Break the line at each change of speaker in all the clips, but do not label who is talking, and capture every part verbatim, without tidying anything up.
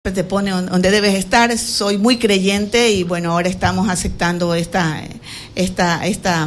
te pone donde debes estar. Soy muy creyente y bueno, ahora estamos aceptando esta, esta, esta,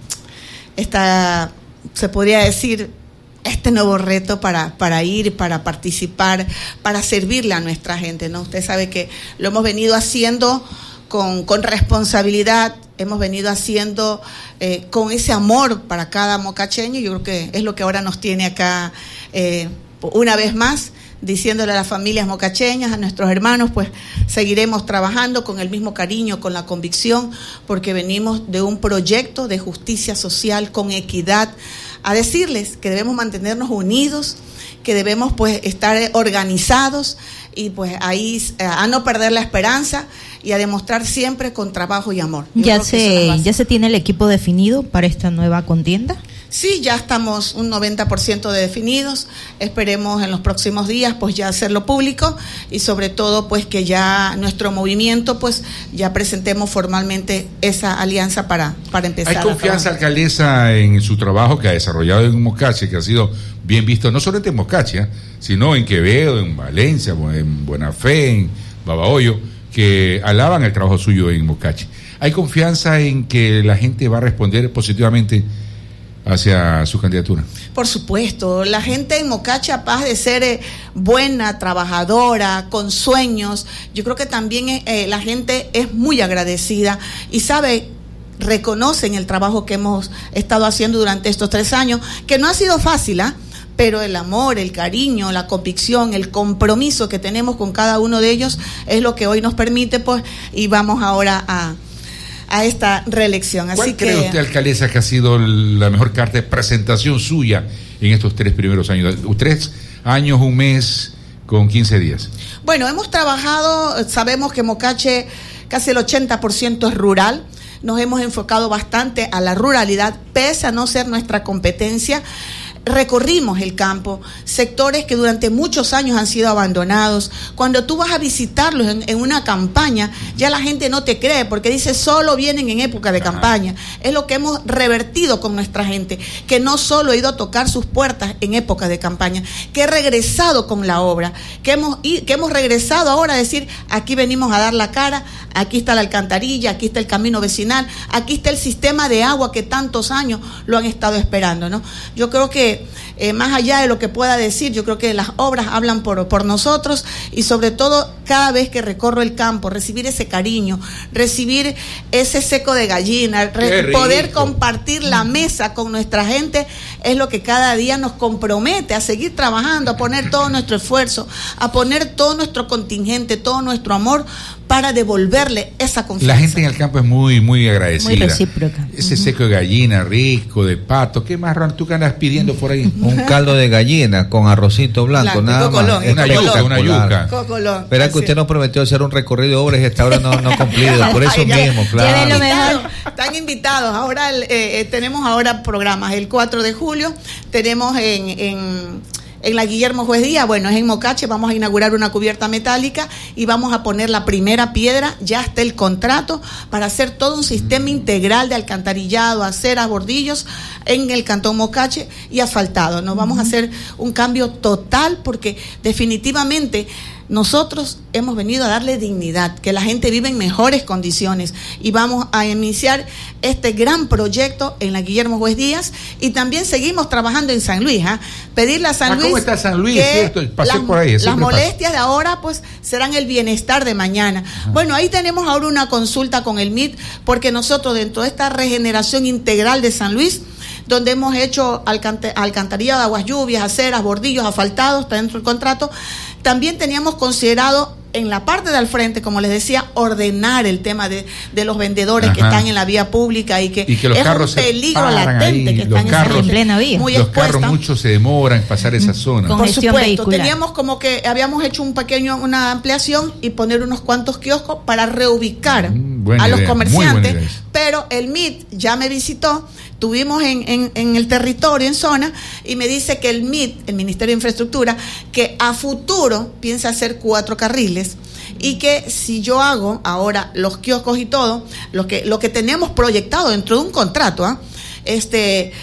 esta, se podría decir, este nuevo reto para, para ir, para participar, para servirle a nuestra gente, ¿no? Usted sabe que lo hemos venido haciendo con, con responsabilidad, hemos venido haciendo eh, con ese amor para cada mocacheño. Yo creo que es lo que ahora nos tiene acá eh, una vez más, diciéndole a las familias mocacheñas, a nuestros hermanos, pues seguiremos trabajando con el mismo cariño, con la convicción, porque venimos de un proyecto de justicia social con equidad, a decirles que debemos mantenernos unidos, que debemos pues estar organizados y pues ahí a no perder la esperanza y a demostrar siempre con trabajo y amor. Yo
¿Ya se, ya se tiene el equipo definido para esta nueva contienda?
Sí, ya estamos un noventa por ciento de definidos. Esperemos en los próximos días pues ya hacerlo público y sobre todo pues que ya nuestro movimiento pues ya presentemos formalmente esa alianza para, para empezar.
¿Hay confianza, alcaldesa, en su trabajo que ha desarrollado en Mocache, que ha sido bien visto no solamente en Mocache, sino en Quevedo, en Valencia, en Buena Fe, en Babahoyo, que alaban el trabajo suyo en Mocache? ¿Hay confianza en que la gente va a responder positivamente hacia su candidatura?
Por supuesto, la gente en Mocache, aparte de ser eh, buena, trabajadora, con sueños, yo creo que también eh, la gente es muy agradecida y sabe, reconocen el trabajo que hemos estado haciendo durante estos tres años, que no ha sido fácil, ¿ah? ¿eh? Pero el amor, el cariño, la convicción, el compromiso que tenemos con cada uno de ellos es lo que hoy nos permite, pues, y vamos ahora a a esta reelección. Así
¿Cuál
que,
cree usted, alcaldesa, que ha sido la mejor carta de presentación suya en estos tres primeros años? Tres años, un mes, con quince días.
Bueno, hemos trabajado, sabemos que Mocache casi el ochenta por ciento es rural. Nos hemos enfocado bastante a la ruralidad, pese a no ser nuestra competencia. Recorrimos el campo, sectores que durante muchos años han sido abandonados. Cuando tú vas a visitarlos en, en una campaña, ya la gente no te cree porque dice solo vienen en época de campaña. Es lo que hemos revertido con nuestra gente, que no solo he ido a tocar sus puertas en época de campaña, que he regresado con la obra, que hemos, que hemos regresado ahora a decir aquí venimos a dar la cara, aquí está la alcantarilla, aquí está el camino vecinal, aquí está el sistema de agua que tantos años lo han estado esperando, ¿no? Yo creo que Eh, más allá de lo que pueda decir, yo creo que las obras hablan por, por nosotros y sobre todo cada vez que recorro el campo, recibir ese cariño, recibir ese seco de gallina, re, poder compartir la mesa con nuestra gente es lo que cada día nos compromete a seguir trabajando, a poner todo nuestro esfuerzo, a poner todo nuestro contingente, todo nuestro amor para devolverle esa confianza.
La gente en el campo es muy, muy agradecida.
Muy recíproca.
Ese uh-huh. seco de gallina, rico, de pato. ¿Qué más, Ron, tú que andas pidiendo por ahí?
Un caldo de gallina con arrocito blanco, blanco nada
cocolón,
más.
Una yuca, una yuca.
Cocolón.
Verá que usted nos prometió hacer un recorrido de obras y hasta ahora no, no ha cumplido. Por eso
Ay,
mismo, claro.
Lo mejor. Están invitados. Ahora el, eh, tenemos ahora programas. El cuatro de julio tenemos en... en En la Guillermo Juez Díaz, bueno, es en Mocache, vamos a inaugurar una cubierta metálica y vamos a poner la primera piedra, ya está el contrato para hacer todo un sistema integral de alcantarillado, aceras, bordillos en el cantón Mocache y asfaltado. Nos vamos a hacer un cambio total porque definitivamente nosotros hemos venido a darle dignidad, que la gente vive en mejores condiciones y vamos a iniciar este gran proyecto en la Guillermo Juez Díaz y también seguimos trabajando en San Luis, ¿eh? Pedirle a San
ah,
Luis
¿cómo está San Luis?
que
¿Cierto? Pasé
las,
por ahí,
las molestias
paso.
de ahora pues serán el bienestar de mañana. Ajá. Bueno, ahí tenemos ahora una consulta con el M I T porque nosotros dentro de esta regeneración integral de San Luis, donde hemos hecho alcant- alcantarillado de aguas lluvias, aceras, bordillos, asfaltados, está dentro del contrato, también teníamos considerado en la parte del frente, como les decía, ordenar el tema de, de los vendedores Ajá. que están en la vía pública y que,
y que los
es
carros
un peligro latente
ahí,
que
los
están
carros,
en,
plena vía.
Muy
los
expuesta.
carros muchos se demoran en pasar esa zona.
Con
Por
gestión
supuesto,
vehicular.
teníamos como que habíamos hecho un pequeño, una ampliación y poner unos cuantos kioscos para reubicar mm, a los idea, comerciantes, pero el M I T ya me visitó, estuvimos en, en, en el territorio, en zona, y me dice que el M I T, el Ministerio de Infraestructura, que a futuro piensa hacer cuatro carriles y que si yo hago ahora los kioscos y todo, lo que, lo que tenemos proyectado dentro de un contrato, ¿eh? este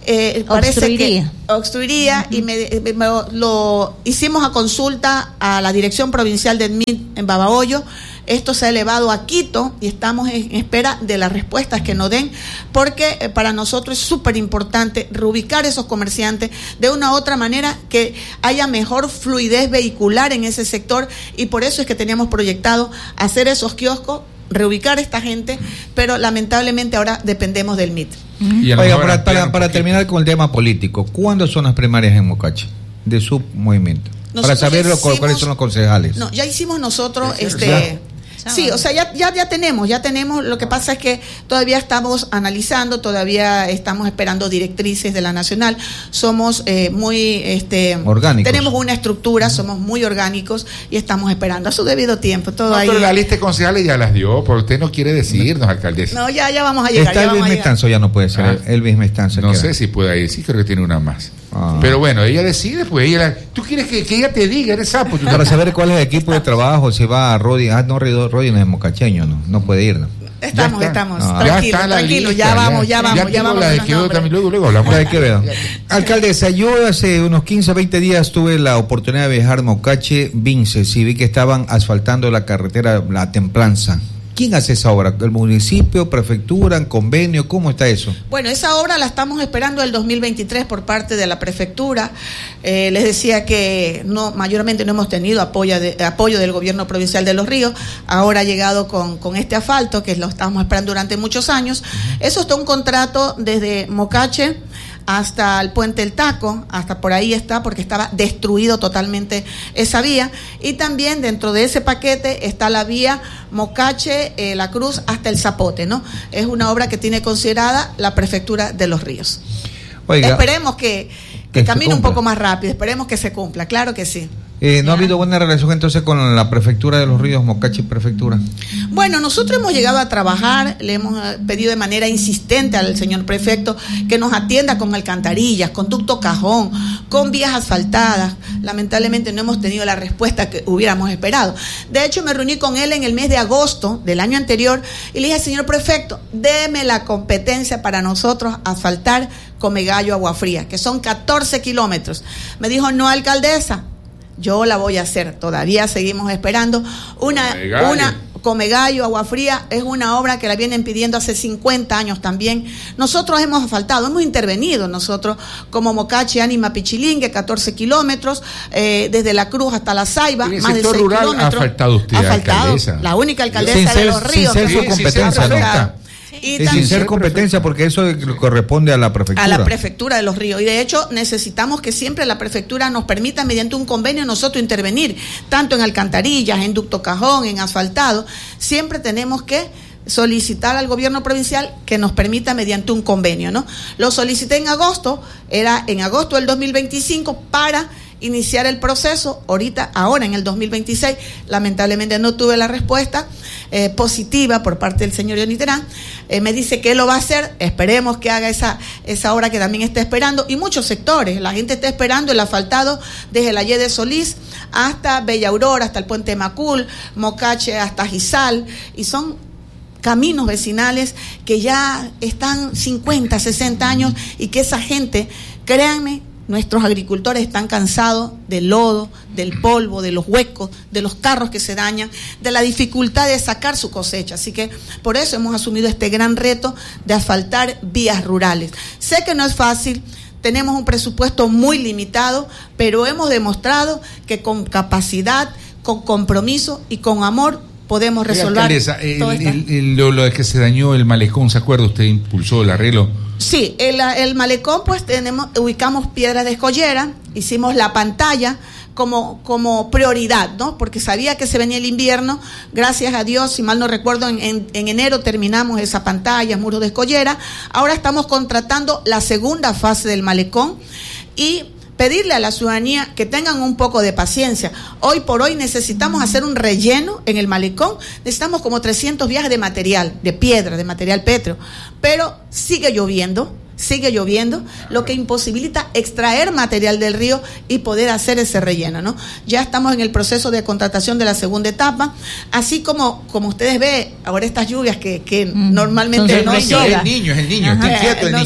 eh, parece
Obstruiría.
que obstruiría uh-huh. y me, me, lo hicimos a consulta a la Dirección Provincial del M I T en Babahoyo. Esto se ha elevado a Quito y estamos en espera de las respuestas que nos den, porque eh, para nosotros es súper importante reubicar esos comerciantes de una u otra manera, que haya mejor fluidez vehicular en ese sector, y por eso es que teníamos proyectado hacer esos kioscos, reubicar a esta gente, pero lamentablemente ahora dependemos del M I T.
Uh-huh. Oiga, para, para, para terminar con el tema político, ¿cuándo son las primarias en Mocache de su movimiento? Nosotros para saber lo, hicimos, cuáles son los concejales.
No, ya hicimos nosotros este... Sí, o sea, ya, ya, ya tenemos, ya tenemos, lo que pasa es que todavía estamos analizando, todavía estamos esperando directrices de la Nacional, somos eh, muy, este,
orgánicos.
Tenemos una estructura, somos muy orgánicos y estamos esperando a su debido tiempo, todo
no,
ahí.
Pero la lista de concejales ya las dio, pero usted no quiere decirnos, alcaldesa.
No, ya, ya vamos a llegar.
Está
ya
Elvis Mestanzo, ya no puede ser, ah, Elvis Mestanzo.
No sé si puede ir, sí creo que tiene una más. Ah. Pero bueno, ella decide, pues ella, tú quieres que, que ella te diga, eres sapo. Tú
para te... saber cuál es el equipo de trabajo, si va a Rodi, ah, no, Rodi no es mocacheño, no, no puede ir, ¿no?
Estamos, está. estamos,
ah.
tranquilos, tranquilos, ya vamos, ya, ya vamos, ya, ya vamos.
La de Quevedo también, luego, luego hablamos.
La de Quevedo. Alcaldesa, yo hace unos quince, veinte días tuve la oportunidad de viajar a Mocache, Vinces, y vi que estaban asfaltando la carretera La Templanza. ¿Quién hace esa obra? ¿El municipio, prefectura, convenio? ¿Cómo está eso?
Bueno, esa obra la estamos esperando el dos mil veintitrés por parte de la prefectura. Eh, les decía que no, mayormente no hemos tenido apoyo, de, apoyo del gobierno provincial de Los Ríos. Ahora ha llegado con, con este asfalto, que lo estamos esperando durante muchos años. Uh-huh. Eso está un contrato desde Mocache hasta el Puente El Taco, hasta por ahí está, porque estaba destruido totalmente esa vía, y también dentro de ese paquete está la vía Mocache, eh, La Cruz hasta El Zapote, ¿no? Es una obra que tiene considerada la prefectura de Los Ríos. Oiga, esperemos que, que, que camine un poco más rápido, esperemos que se cumpla, claro que sí.
Eh, ¿No ha habido buena relación entonces con la prefectura de Los Ríos, Mocache prefectura?
Bueno, nosotros hemos llegado a trabajar, le hemos pedido de manera insistente al señor prefecto que nos atienda con alcantarillas, con ducto cajón, con vías asfaltadas. Lamentablemente no hemos tenido la respuesta que hubiéramos esperado. De hecho, me reuní con él en el mes de agosto del año anterior y le dije, señor prefecto, deme la competencia para nosotros asfaltar Comegallo, Agua Fría, que son catorce kilómetros. Me dijo, no, alcaldesa, yo la voy a hacer, todavía seguimos esperando. Una, Comegallo. una Comegallo, Agua Fría, es una obra que la vienen pidiendo hace cincuenta años también. Nosotros hemos asfaltado, hemos intervenido nosotros como Mocache, Ánima, Pichilingue, catorce kilómetros, eh, desde La Cruz hasta La Ceiba, más de seis kilómetros.
¿Ha faltado usted,
asfaltado,
alcaldesa?
La única alcaldesa
sin
de
ser,
Los Ríos.
Sin ser su competencia, ¿no? Y y sin ser competencia, porque eso corresponde a la prefectura.
A la prefectura de Los Ríos. Y de hecho necesitamos que siempre la prefectura nos permita, mediante un convenio, nosotros intervenir, tanto en alcantarillas, en ducto cajón, en asfaltado. Siempre tenemos que solicitar al gobierno provincial que nos permita mediante un convenio, ¿no? Lo solicité en agosto, era en agosto del dos mil veinticinco para iniciar el proceso. Ahorita, ahora en el dos mil veintiséis, lamentablemente no tuve la respuesta eh, positiva por parte del señor Johnny Terán. Eh, me dice que él lo va a hacer, esperemos que haga esa, esa obra que también está esperando, y muchos sectores, la gente está esperando el asfaltado desde la Y de Solís hasta Bella Aurora, hasta el Puente Macul, Mocache hasta Gizal, y son caminos vecinales que ya están cincuenta, sesenta años, y que esa gente, créanme, nuestros agricultores están cansados del lodo, del polvo, de los huecos, de los carros que se dañan, de la dificultad de sacar su cosecha. Así que por eso hemos asumido este gran reto de asfaltar vías rurales. Sé que no es fácil, tenemos un presupuesto muy limitado, pero hemos demostrado que con capacidad, con compromiso y con amor podemos resolver.
Alcaldesa, el, el, el, lo, lo de que se dañó el malecón, ¿se acuerda? Usted impulsó el arreglo.
Sí, el, el malecón, pues tenemos, ubicamos piedras de escollera, hicimos la pantalla como, como prioridad, ¿no? Porque sabía que se venía el invierno, gracias a Dios, si mal no recuerdo, en, en, en enero terminamos esa pantalla, muros de escollera. Ahora estamos contratando la segunda fase del malecón y pedirle a la ciudadanía que tengan un poco de paciencia. Hoy por hoy necesitamos hacer un relleno en el malecón, necesitamos como trescientos viajes de material, de piedra, de material pétreo, pero sigue lloviendo, sigue lloviendo, lo que imposibilita extraer material del río y poder hacer ese relleno, ¿no? Ya estamos en el proceso de contratación de la segunda etapa, así como como ustedes ven ahora estas lluvias que, que mm, normalmente no
llueven. Es el niño, es el niño, está inquieto el
no,
niño.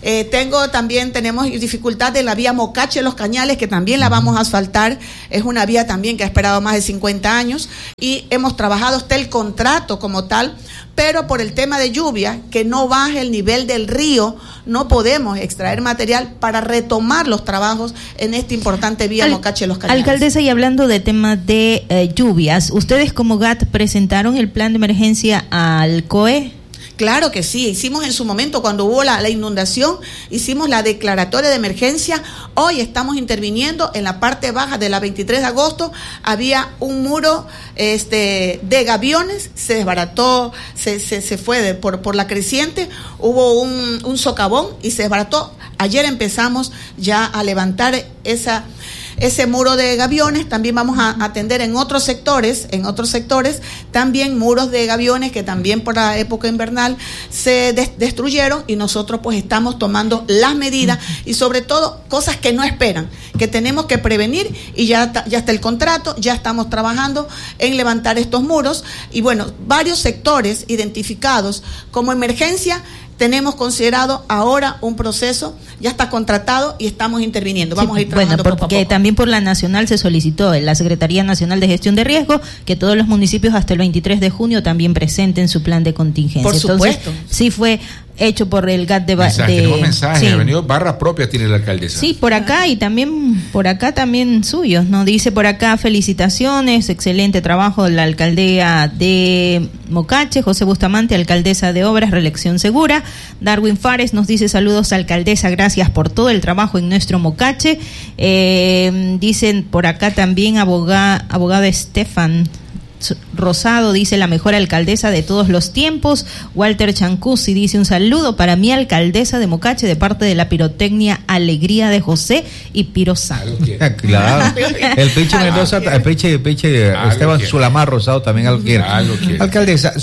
Eh, tengo también, tenemos dificultad en la vía Mocache Los Cañales, que también la vamos a asfaltar. Es una vía también que ha esperado más de cincuenta años y hemos trabajado hasta el contrato como tal, pero por el tema de lluvia, que no baje el nivel del río, no podemos extraer material para retomar los trabajos en esta importante vía Al, Mocache Los Cañales.
Alcaldesa, y hablando de temas de eh, lluvias, ¿ustedes como G A T presentaron el plan de emergencia al C O E?
Claro que sí, hicimos en su momento cuando hubo la, la inundación, hicimos la declaratoria de emergencia. Hoy estamos interviniendo en la parte baja de la veintitrés de agosto, había un muro este, de gaviones, se desbarató, se, se, se fue de, por, por la creciente, hubo un, un socavón y se desbarató. Ayer empezamos ya a levantar esa... ese muro de gaviones. También vamos a atender en otros sectores, en otros sectores, también muros de gaviones que también por la época invernal se des- destruyeron y nosotros pues estamos tomando las medidas y sobre todo cosas que no esperan, que tenemos que prevenir y ya, ta- ya está el contrato, ya estamos trabajando en levantar estos muros y bueno, varios sectores identificados como emergencia. Tenemos considerado ahora un proceso, ya está contratado y estamos interviniendo. Vamos
sí,
a ir trabajando
bueno,
poco a
porque
poco.
También por la Nacional se solicitó en la Secretaría Nacional de Gestión de Riesgo que todos los municipios hasta el veintitrés de junio también presenten su plan de contingencia.
Por supuesto.
Entonces, sí fue hecho por el G A T de...
Mensaje,
de
tenemos mensajes,
sí.
ha venido barra propia tiene la alcaldesa.
Sí, por acá y también por acá también suyos, ¿no? Dice por acá, felicitaciones, excelente trabajo la alcaldía de Mocache, José Bustamante, alcaldesa de Obras, reelección segura. Darwin Fares nos dice saludos alcaldesa, gracias por todo el trabajo en nuestro Mocache. Eh, dicen por acá también abogado, abogado Estefan Rosado dice la mejor alcaldesa de todos los tiempos. Walter Chancuzzi dice un saludo para mi alcaldesa de Mocache de parte de la pirotecnia Alegría de José y Pirosán.
Claro. El Peche Mendoza, el Peche, Peche Esteban Sulamar Rosado también algo quiere. Alcaldesa,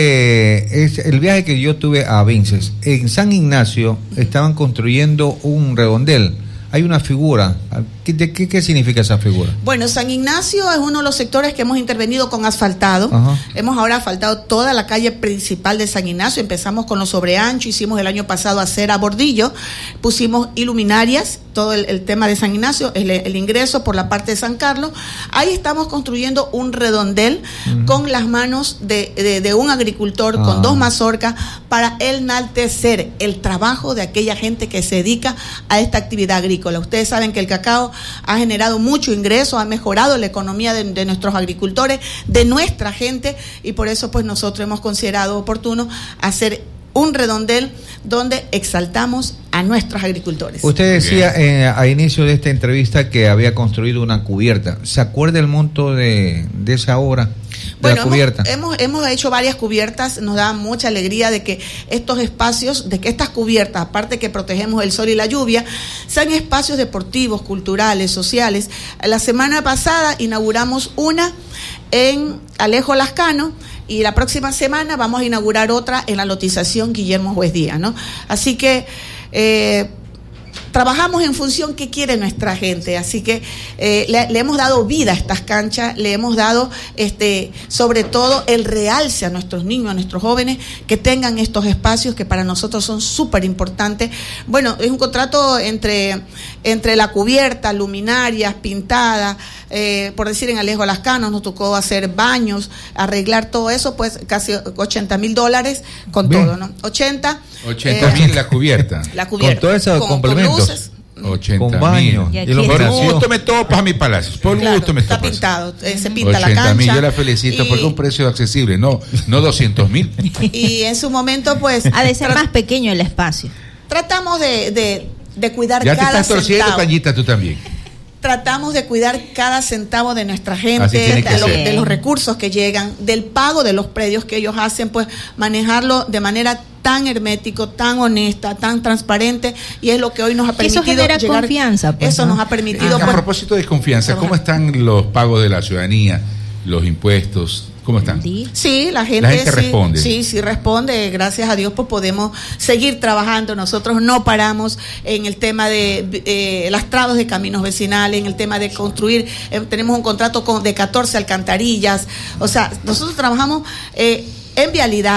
sobre es, el viaje que yo tuve a Vinces, en San Ignacio estaban construyendo un redondel. Hay una figura. ¿Qué, de, qué, ¿Qué significa esa figura?
Bueno, San Ignacio es uno de los sectores que hemos intervenido con asfaltado. Ajá. Hemos ahora asfaltado toda la calle principal de San Ignacio. Empezamos con los sobreancho, hicimos el año pasado acera Bordillo, pusimos iluminarias, todo el, el tema de San Ignacio, el, el ingreso por la parte de San Carlos. Ahí estamos construyendo un redondel uh-huh. con las manos de, de, de un agricultor, ah. con dos mazorcas, para enaltecer el trabajo de aquella gente que se dedica a esta actividad agrícola. Ustedes saben que el cacao ha generado mucho ingreso, ha mejorado la economía de, de nuestros agricultores, de nuestra gente, y por eso pues nosotros hemos considerado oportuno hacer un redondel donde exaltamos a nuestros agricultores.
Usted decía eh, a inicio de esta entrevista que había construido una cubierta. ¿Se acuerda el monto de, de esa obra? De
bueno,
la cubierta.
Hemos, hemos, hemos hecho varias cubiertas, nos da mucha alegría de que estos espacios, de que estas cubiertas, aparte que protegemos el sol y la lluvia, sean espacios deportivos, culturales, sociales. La semana pasada inauguramos una en Alejo Lascano, y la próxima semana vamos a inaugurar otra en la lotización Guillermo Juez Díaz, ¿no? Así que eh, trabajamos en función que quiere nuestra gente, así que eh, le, le hemos dado vida a estas canchas, le hemos dado este sobre todo el realce a nuestros niños, a nuestros jóvenes, que tengan estos espacios que para nosotros son súper importantes. Bueno, es un contrato entre, entre la cubierta, luminarias, pintadas, eh, por decir en Alejo Lascano nos tocó hacer baños, arreglar todo eso, pues casi ochenta mil dólares con Bien. todo, ¿no? ochenta
ochenta mil eh, la cubierta.
La cubierta.
Con todo eso
con,
complementos.
Con luces.
ochenta baños.
Y
y por gusto me topas a mi palacio. Por
claro,
gusto me
está
topas.
pintado, eh, se pinta la
ochenta mil,
cancha.
yo la felicito y, porque es un precio accesible, no, no doscientos mil.
Y en su momento, pues.
Ha de ser más pequeño el espacio.
Tratamos de, de, de cuidar
ya
cada
te estás torciendo,
centavo.
Tañita, tú también.
Tratamos de cuidar cada centavo de nuestra gente,
de,
lo, de los recursos que llegan, del pago de los predios que ellos hacen, pues manejarlo de manera tan hermético, tan honesta, tan transparente, y es lo que hoy nos ha permitido
eso genera
llegar,
confianza, pues,
eso
¿no?
nos ha permitido.
A
pues,
propósito de confianza, ¿cómo están los pagos de la ciudadanía, los impuestos? ¿Cómo están?
Sí, la gente,
la gente
sí,
responde.
Sí, sí responde. Gracias a Dios, pues podemos seguir trabajando. Nosotros no paramos en el tema de eh, lastrados de caminos vecinales, en el tema de construir. Eh, tenemos un contrato con, de catorce alcantarillas. O sea, nosotros trabajamos eh, en vialidad.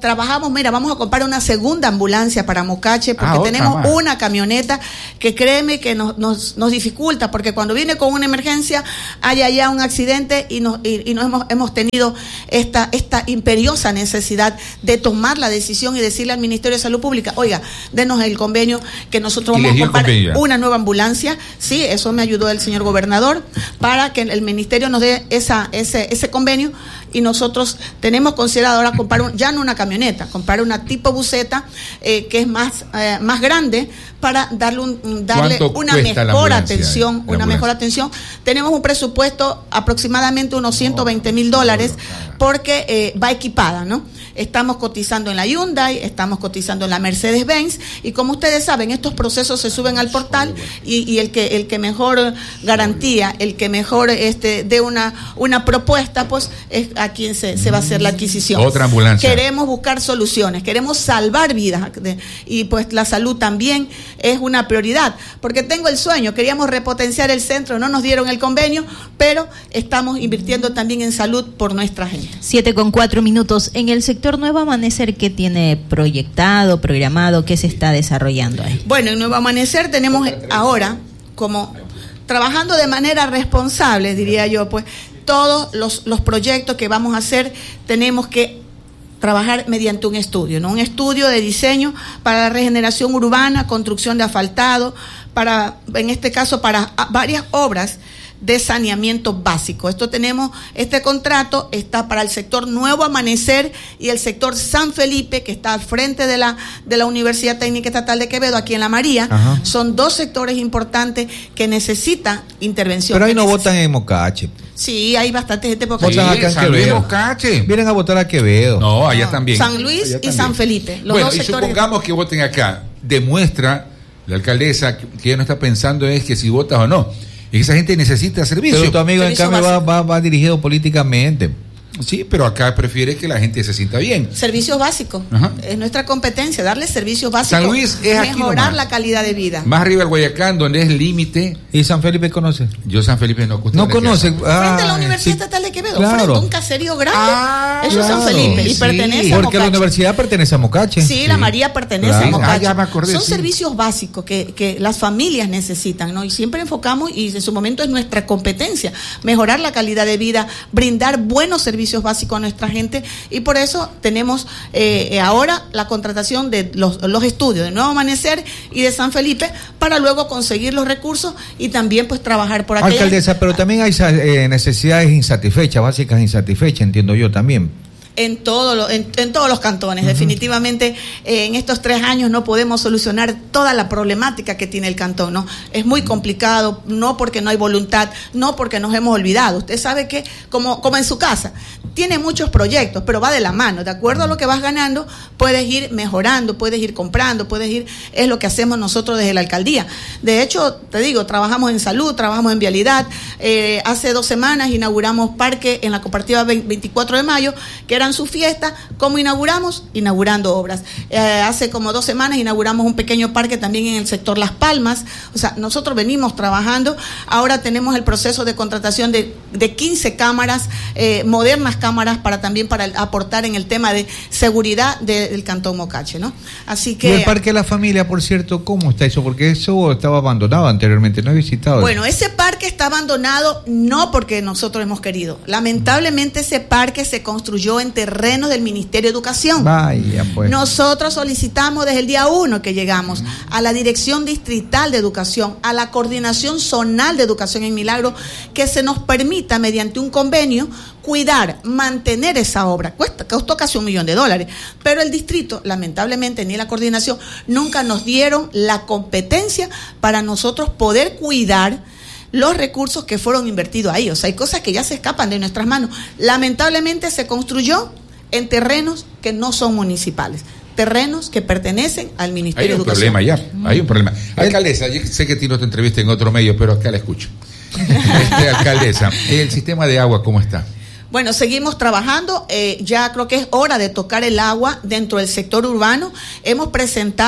trabajamos, mira, vamos a comprar una segunda ambulancia para Mocache, porque
ah,
tenemos
más.
una camioneta que créeme que nos, nos, nos dificulta, porque cuando viene con una emergencia hay allá un accidente y nos, y, y nos hemos, hemos tenido esta, esta imperiosa necesidad de tomar la decisión y decirle al Ministerio de Salud Pública, oiga, denos el convenio que nosotros vamos a comprar una nueva ambulancia. Sí, eso me ayudó el señor gobernador para que el ministerio nos dé esa, ese, ese convenio, y nosotros tenemos considerado ahora comprar un, ya no una camioneta, comprar una tipo buseta eh, que es más, eh, más grande para darle, un, darle una mejor atención, una mejor atención. Tenemos un presupuesto aproximadamente unos ciento veinte mil dólares porque eh, va equipada, ¿no? Estamos cotizando en la Hyundai, estamos cotizando en la Mercedes-Benz, y como ustedes saben, estos procesos se suben al portal y, y el que el que mejor garantía, el que mejor este dé una una propuesta, pues es a quien se, se va a hacer la adquisición.
Otra ambulancia.
Queremos buscar soluciones, queremos salvar vidas, y pues la salud también es una prioridad, porque tengo el sueño, queríamos repotenciar el centro, no nos dieron el convenio, pero estamos invirtiendo también en salud por nuestra gente.
Siete con cuatro minutos. En el sector Nuevo Amanecer, ¿qué tiene proyectado, programado, qué se está desarrollando ahí?
Bueno, en Nuevo Amanecer tenemos ahora, como trabajando de manera responsable, diría yo, pues todos los, los proyectos que vamos a hacer tenemos que trabajar mediante un estudio, ¿no? Un estudio de diseño para la regeneración urbana, construcción de asfaltado, para, en este caso, para varias obras de saneamiento básico. Esto tenemos, este contrato está para el sector Nuevo Amanecer y el sector San Felipe, que está al frente de la de la Universidad Técnica Estatal de Quevedo, aquí en La María. Ajá. Son dos sectores importantes que necesitan intervención.
Pero ahí no votan en Mocache.
Sí, hay bastante gente por Mocache.
Sí, acá en San Luis, Mocache.
Vienen a votar a Quevedo.
No, allá no, también.
San Luis allá y también. San Felipe. Los
bueno,
dos
y
sectores.
Supongamos que voten acá. Demuestra la alcaldesa que ella no está pensando es que si votas o no. Y esa gente necesita servicio.
Pero tu amigo en cambio va, va, va dirigido políticamente.
Sí, pero acá prefiere que la gente se sienta bien.
Servicios básicos. Ajá. Es nuestra competencia, darle servicios básicos.
San Luis es aquí
mejorar la calidad de vida.
Más arriba el Guayacán, donde es límite.
¿Y San Felipe conoce?
Yo San Felipe no
No conoce.
Ah, frente a la Universidad sí, Estatal de Quevedo, claro. Frente a un caserío grande. Ah, eso
claro.
es San Felipe y
sí,
pertenece a
Porque la universidad pertenece a Mocache.
Sí, sí. La María pertenece claro. a Mocache.
Ah, ya me acordé,
Son
sí.
servicios básicos que, que las familias necesitan, ¿no? Y siempre enfocamos, y en su momento es nuestra competencia, mejorar la calidad de vida, brindar buenos servicios básicos a nuestra gente, y por eso tenemos eh, ahora la contratación de los, los estudios de Nuevo Amanecer y de San Felipe para luego conseguir los recursos y también pues trabajar por aquella.
Alcaldesa, pero también hay eh, necesidades insatisfechas, básicas insatisfechas, entiendo yo también.
En, todo lo, en, en todos los cantones. Uh-huh. Definitivamente eh, en estos tres años no podemos solucionar toda la problemática que tiene el cantón, ¿no? Es muy complicado, no porque no hay voluntad, no porque nos hemos olvidado. Usted sabe que, como, como en su casa, tiene muchos proyectos, pero va de la mano. De acuerdo a lo que vas ganando, puedes ir mejorando, puedes ir comprando, puedes ir... Es lo que hacemos nosotros desde la alcaldía. De hecho, te digo, trabajamos en salud, trabajamos en vialidad. Eh, hace dos semanas inauguramos parque en la cooperativa veinticuatro de mayo, que eran su fiesta. ¿Cómo inauguramos? Inaugurando obras. Eh, hace como dos semanas inauguramos un pequeño parque también en el sector Las Palmas. O sea, nosotros venimos trabajando. Ahora tenemos el proceso de contratación de, de quince cámaras, eh, modernas cámaras, para también para aportar en el tema de seguridad de, del Cantón Mocache, ¿no? Así que...
¿Y el Parque de la Familia, por cierto, cómo está eso? Porque eso estaba abandonado anteriormente, no he visitado.
Bueno, ese parque está abandonado no porque nosotros hemos querido. Lamentablemente ese parque se construyó en terrenos del Ministerio de Educación.
Vaya, pues.
Nosotros solicitamos desde el día uno que llegamos a la Dirección Distrital de Educación, a la Coordinación Zonal de Educación en Milagro, que se nos permita, mediante un convenio, cuidar, mantener esa obra. Cuesta, costó casi un millón de dólares, pero el distrito, lamentablemente, ni la coordinación, nunca nos dieron la competencia para nosotros poder cuidar los recursos que fueron invertidos ahí. O sea, hay cosas que ya se escapan de nuestras manos. Lamentablemente se construyó en terrenos que no son municipales, terrenos que pertenecen al Ministerio de Educación.
Hay un problema ya, hay un problema. Alcaldesa, yo sé que tiene otra entrevista en otro medio, pero acá la escucho. Este, alcaldesa, ¿el sistema de agua cómo está?
Bueno, seguimos trabajando, eh, ya creo que es hora de tocar el agua dentro del sector urbano. Hemos presentado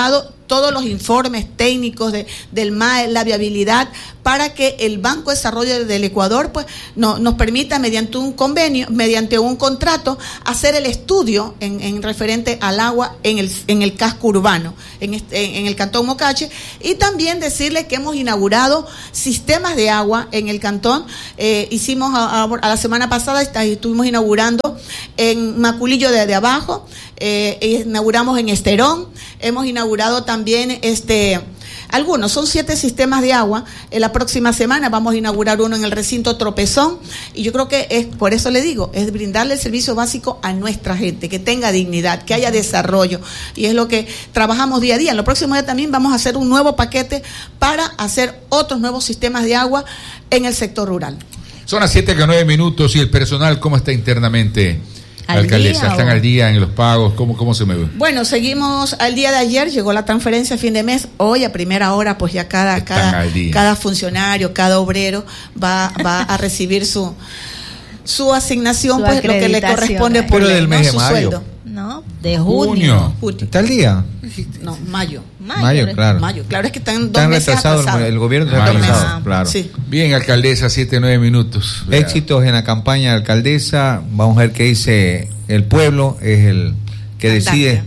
todos los informes técnicos de, del M A E, la viabilidad, para que el Banco de Desarrollo del Ecuador pues no, nos permita mediante un convenio, mediante un contrato, hacer el estudio en, en referente al agua en el, en el casco urbano, en, este, en, en el Cantón Mocache, y también decirle que hemos inaugurado sistemas de agua en el cantón. Eh, hicimos a, a, a la semana pasada, estuvimos inaugurando en Maculillo de, de abajo, eh, inauguramos en Esterón, hemos inaugurado también este algunos, son siete sistemas de agua. En la próxima semana vamos a inaugurar uno en el recinto Tropezón, y yo creo que es, por eso le digo, es brindarle el servicio básico a nuestra gente, que tenga dignidad, que haya desarrollo, y es lo que trabajamos día a día. En los próximos días también vamos a hacer un nuevo paquete para hacer otros nuevos sistemas de agua en el sector rural.
Son las siete con nueve minutos. ¿Y el personal cómo está internamente?
¿Al
Alcaldesa,
día,
¿están
o?
al día en los pagos? ¿Cómo, cómo se me ve?
Bueno, seguimos al día de ayer, llegó la transferencia a fin de mes. Hoy a primera hora pues ya cada
Están
cada,
al día.
cada funcionario, cada obrero va, va a recibir su su asignación,
Su
pues lo que le
acreditación,
corresponde
¿eh?
por
Pero
ley,
del
¿no?
mes de
Su
mayo.
sueldo.
No, de junio.
Junio.
Junio.
¿Está al día?
No, mayo.
Mayo, claro.
Mayo, claro, es que están dos
Están
meses
retrasados,
atrasados.
el gobierno está
Mayo.
retrasado,
Ah,
claro.
Sí.
Bien, alcaldesa, siete, nueve minutos. Vea.
Éxitos en la campaña de alcaldesa. Vamos a ver qué dice el pueblo, es el que decide.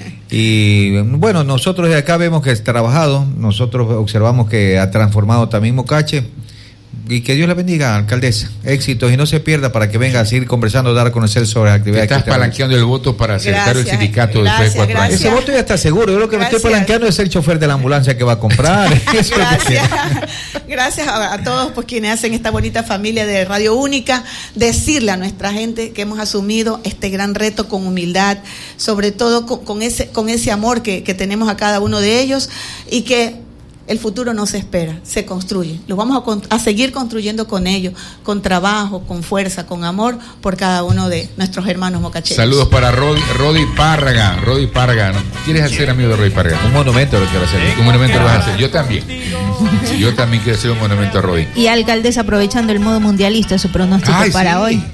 Y bueno, nosotros de acá vemos que ha trabajado, nosotros observamos que ha transformado también Mocache. Y que Dios la bendiga, alcaldesa. Éxitos, y no se pierda para que venga a seguir conversando, dar a conocer sobre las
Te
actividades
estás
que usted
palanqueando el voto para acercar el
Gracias,
sindicato
gracias,
después de cuatro
gracias.
años.
Ese voto ya está seguro. Yo lo que me estoy
Gracias.
palanqueando es el chofer de la ambulancia que va a comprar. Eso es lo que
Gracias,
quiero.
gracias a, a todos pues quienes hacen esta bonita familia de Radio Única. Decirle a nuestra gente que hemos asumido este gran reto con humildad, sobre todo con, con ese con ese amor que, que tenemos a cada uno de ellos, y que el futuro no se espera, se construye. Lo vamos a, con, a seguir construyendo con ellos, con trabajo, con fuerza, con amor por cada uno de nuestros hermanos mocacheros.
Saludos para Rodi, Rodi Párraga. Rodi Párraga, ¿no? ¿Quieres hacer amigo de Rodi Párraga?
Un monumento lo quiero hacer.
Un monumento lo vas a hacer. Yo también. Sí, yo también quiero hacer un monumento a Rodi.
Y alcaldesa, aprovechando el modo mundialista, su pronóstico
Ay,
para
sí.
hoy.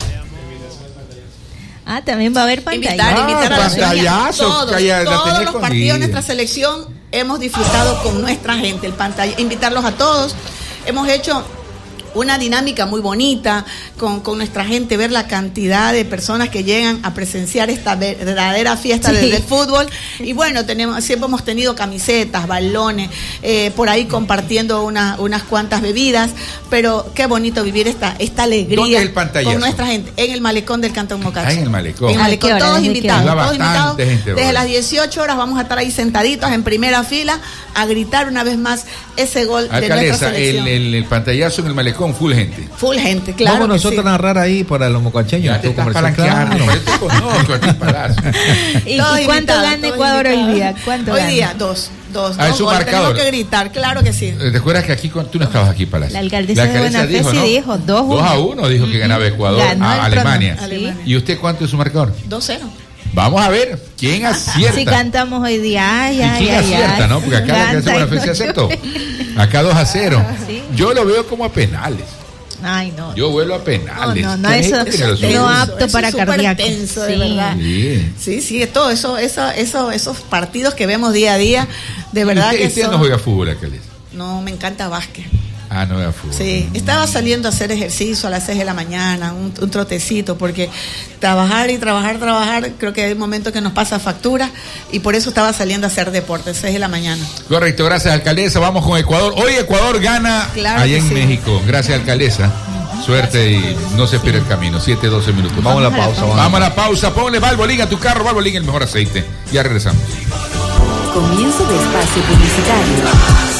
Ah, también va a haber pantalla.
Invitar, invitar a la ciudadanía.
pantallazo,
Todos,
que ya la
todos
tenía
los partidos
escondida.
de nuestra selección hemos disfrutado con nuestra gente, el pantalla, invitarlos a todos. Hemos hecho una dinámica muy bonita con, con nuestra gente, ver la cantidad de personas que llegan a presenciar esta verdadera fiesta
Sí.
de, de fútbol. Y bueno, tenemos, siempre hemos tenido camisetas, balones, eh, por ahí compartiendo una, unas cuantas bebidas, pero qué bonito vivir esta, esta alegría.
¿Dónde es el pantallazo?
Con nuestra gente, en el malecón del Cantón Mocache.
Ah, en el malecón.
En el
¿A
malecón,
qué hora?
todos
¿Desde qué
invitados,
hora?
todos invitados.
Bastante gente,
Desde
Roberto.
las dieciocho horas vamos a estar ahí sentaditos en primera fila a gritar una vez más ese gol de nuestra
Alcaldesa, el,
selección.
el, el pantallazo en el malecón, full gente.
Full gente, claro.
Vamos
que
nosotros
sí.
a narrar ahí para los mocacheños.
Ya te
tú
estás
comercial,
palanqueando.
claro.
Yo te conozco a ti, palazo.
¿Y,
Todos
y cuánto
invitados,
gana
todos
Ecuador hoy
invitados.
día? ¿Cuánto
Hoy
gana?
día, dos. Dos,
Ah,
dos
es un
goles.
marcador.
Tenemos que gritar, claro que sí.
¿Te acuerdas que aquí, tú no estabas aquí, Palacio?
La alcaldesa de Buenafe sí dijo, dos uno.
dos a uno dijo que ganaba Ecuador
Ganó
a
el
Alemania.
pronóstico,
sí.
¿Y usted cuánto es su marcador?
dos cero.
Vamos a ver quién acierta.
Si cantamos hoy día, ay,
¿Y
ay,
quién
ay,
acierta,
ay.
no? Porque acá la
Canta
alcaldesa
y
Buenafe se
no
acertó.
llueve.
Acá dos a cero.
Sí.
Yo lo veo como a penales.
Ay, no.
Yo vuelo a penales.
No, no, no,
Que
eso-
México tiene lo
eso
suyo.
no
Tenso,
apto
eso
para
es súper
cardíaco.
tenso, de
Sí.
verdad.
Sí.
Sí, sí, todo eso, eso, eso, esos partidos que vemos día a día, de verdad
¿Usted,
que
usted
son...
no juega fútbol, alcaldesa?
No, me encanta básquet.
Ah, no juega fútbol.
Sí, estaba saliendo a hacer ejercicio a las seis de la mañana, un, un trotecito, porque trabajar y trabajar, trabajar, creo que hay un momento que nos pasa factura, y por eso estaba saliendo a hacer deporte, seis de la mañana.
Correcto, gracias, alcaldesa. Vamos con Ecuador. Hoy Ecuador gana
Claro
allá
que
en
sí.
México. Gracias, alcaldesa. Suerte y no se pierda el camino. siete, doce minutos.
Vamos a la pausa.
Vamos a la pausa. Ponle Valvoline a tu carro. Valvoline, el mejor aceite. Ya regresamos.
Comienzo de espacio publicitario.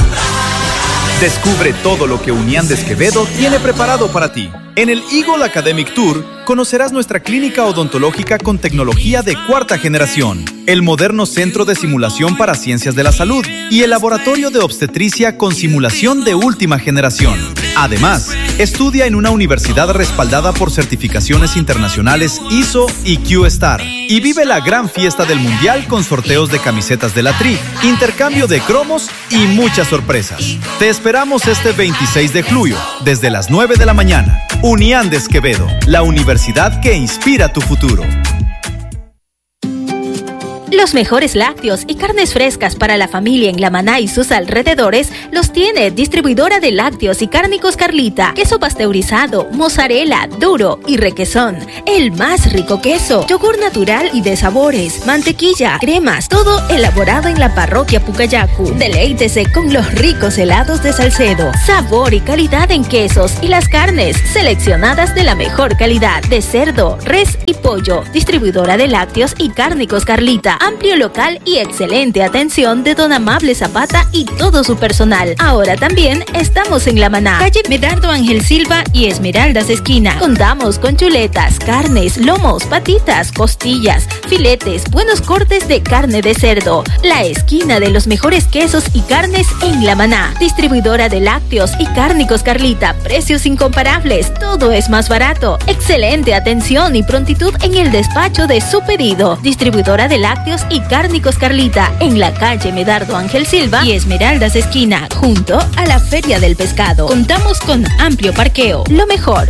Descubre todo lo que Unián de Esquevedo tiene preparado para ti. En el Eagle Academic Tour conocerás nuestra clínica odontológica con tecnología de cuarta generación, el moderno centro de simulación para ciencias de la salud y el laboratorio de obstetricia con simulación de última generación. Además, estudia en una universidad respaldada por certificaciones internacionales I S O y Q-Star y vive la gran fiesta del Mundial con sorteos de camisetas de la Tri, intercambio de cromos y muchas sorpresas. Te esperamos este veintiséis de julio, desde las nueve de la mañana. Unián de Esquevedo, la universidad que inspira tu futuro.
Los mejores lácteos y carnes frescas para la familia en La Maná y sus alrededores los tiene Distribuidora de Lácteos y Cárnicos Carlita. Queso pasteurizado, mozzarella, duro y requesón. El más rico queso. Yogur natural y de sabores. Mantequilla, cremas. Todo elaborado en la parroquia Pucayacu. Deleítese con los ricos helados de Salcedo. Sabor y calidad en quesos y las carnes seleccionadas de la mejor calidad. De cerdo, res y pollo. Distribuidora de Lácteos y Cárnicos Carlita. Amplio local y excelente atención de don Amable Zapata y todo su personal. Ahora también estamos en La Maná, calle Medardo Ángel Silva y Esmeraldas Esquina. Contamos con chuletas, carnes, lomos, patitas, costillas, filetes, buenos cortes de carne de cerdo. La esquina de los mejores quesos y carnes en La Maná. Distribuidora de Lácteos y Cárnicos Carlita. Precios incomparables. Todo es más barato. Excelente atención y prontitud en el despacho de su pedido. Distribuidora de Lácteos y Cárnicos Carlita en la calle Medardo Ángel Silva y Esmeraldas Esquina, junto a la Feria del Pescado. Contamos con amplio parqueo. Lo mejor.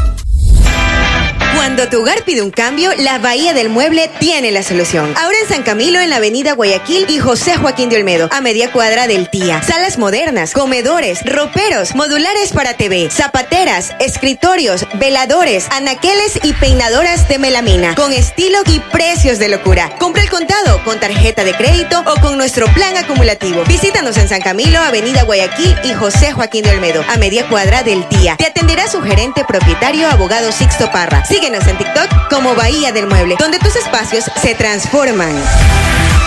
Cuando tu hogar pide un cambio, la Bahía del Mueble tiene la solución. Ahora en San Camilo, en la avenida Guayaquil y José Joaquín de Olmedo, a media cuadra del Tía. Salas modernas, comedores, roperos, modulares para T V, zapateras, escritorios, veladores, anaqueles y peinadoras de melamina, con estilo y precios de locura. Compra el contado con tarjeta de crédito o con nuestro plan acumulativo. Visítanos en San Camilo, avenida Guayaquil y José Joaquín de Olmedo, a media cuadra del Tía. Te atenderá su gerente propietario, abogado Sixto Parra. Síguenos en TikTok como Bahía del Mueble, donde tus espacios se transforman.